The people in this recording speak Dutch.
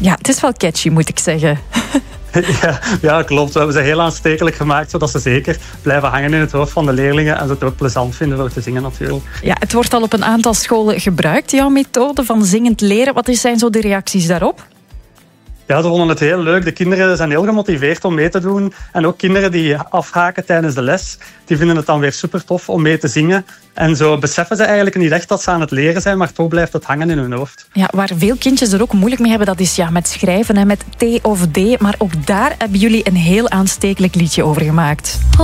Ja, het is wel catchy, moet ik zeggen. Ja, klopt. We hebben ze heel aanstekelijk gemaakt, zodat ze zeker blijven hangen in het hoofd van de leerlingen en ze het ook plezant vinden voor te zingen natuurlijk. Ja, het wordt al op een aantal scholen gebruikt, jouw methode van zingend leren. Wat zijn zo de reacties daarop? Ja, ze vonden het heel leuk. De kinderen zijn heel gemotiveerd om mee te doen. En ook kinderen die afhaken tijdens de les, die vinden het dan weer super tof om mee te zingen. En zo beseffen ze eigenlijk niet echt dat ze aan het leren zijn, maar toch blijft het hangen in hun hoofd. Ja, waar veel kindjes er ook moeilijk mee hebben, dat is met schrijven, met T of D. Maar ook daar hebben jullie een heel aanstekelijk liedje over gemaakt.